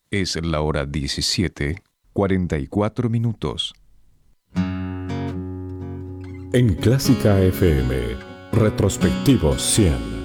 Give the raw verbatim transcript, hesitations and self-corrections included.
Es la hora diecisiete, cuarenta y cuatro minutos. En Clásica F M, Retrospectivos cien.